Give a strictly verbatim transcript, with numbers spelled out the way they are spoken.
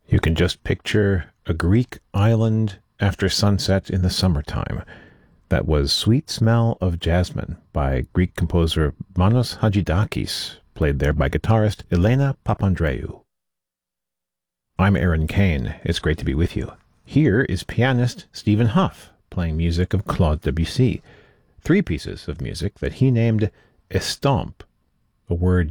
You can just picture a Greek island after sunset in the summertime. That was Sweet Smell of Jasmine by Greek composer Manos Hadjidakis, played there by guitarist Elena Papandreou. I'm Aaron Kane. It's great to be with you. Here is pianist Stephen Hough playing music of Claude Debussy, three pieces of music that he named Estampe, a word